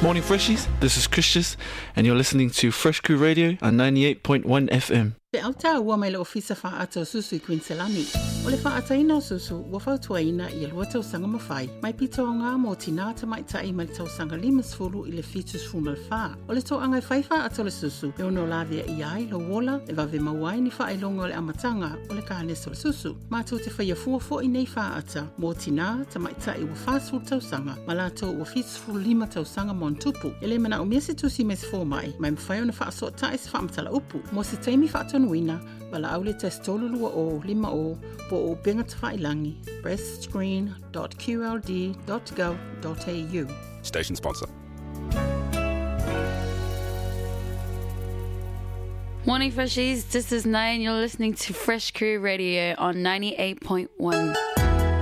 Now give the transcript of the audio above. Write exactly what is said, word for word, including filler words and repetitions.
Morning Freshies, this is Christian and you're listening to Fresh Crew Radio on ninety-eight point one F M. Te auta ua mai le ofisa whaato susu I Queenselani. O le whaataina o susu, ua whautuaina I le watau sanga mawhai. Mai pito o ngā mō tina ta mai tai mai tau sanga limas fulu I le fitus fumal wha. O le tō angai whai whaato le susu, e ono lavia I ai lo wola, e vave mawai ni whaelonga o le amatanga o le kānes o le susu. Mātou te whaia fuafo I nei whaata, mō tina ta mai tai ua whāsul tau sanga, malato ua fitus fulu lima tau sanga mon tupu. E le mana o miasi tusi mes fō mai, mai mwhai o na whaaso tae se whaamatala upu. Mō se taimi whaato nuina, wala aule testolu lua o, lima o, po o benga te whailangi, breast screen dot q l d dot gov dot a u. Station sponsor. Morning Freshies, this is Nay and you're listening to Fresh Crew Radio on ninety-eight point one.